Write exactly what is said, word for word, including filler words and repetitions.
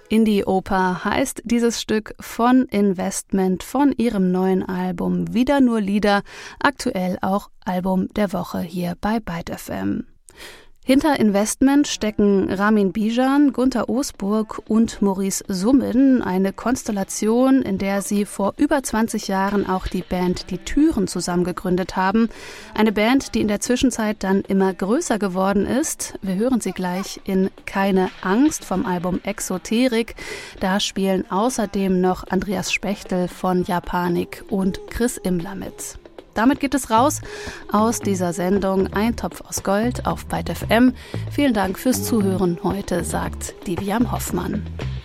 Indie-Oper heißt dieses Stück von Investment von ihrem neuen Album Wieder nur Lieder, aktuell auch Album der Woche hier bei Byte F M. Hinter Investment stecken Ramin Bijan, Günter Osburg und Maurice Summen, eine Konstellation, in der sie vor über zwanzig Jahren auch die Band Die Türen zusammen gegründet haben. Eine Band, die in der Zwischenzeit dann immer größer geworden ist. Wir hören sie gleich in Keine Angst vom Album Exoterik. Da spielen außerdem noch Andreas Spechtel von Japanik und Chris Immler mit. Damit geht es raus aus dieser Sendung Ein Topf aus Gold auf Byte F M. Vielen Dank fürs Zuhören heute, sagt Deviam Hoffmann.